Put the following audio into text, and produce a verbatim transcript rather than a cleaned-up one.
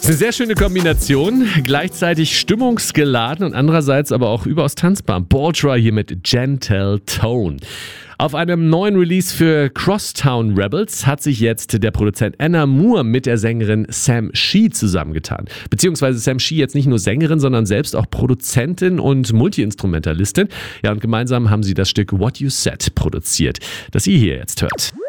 Das ist eine sehr schöne Kombination, gleichzeitig stimmungsgeladen und andererseits aber auch überaus tanzbar. Baldry hier mit Gentle Tone. Auf einem neuen Release für Crosstown Rebels hat sich jetzt der Produzent Anna Moore mit der Sängerin Sam Shee zusammengetan. Beziehungsweise Sam Shee jetzt nicht nur Sängerin, sondern selbst auch Produzentin und Multi-Instrumentalistin. Ja, und gemeinsam haben sie das Stück What You Said produziert, das ihr hier jetzt hört.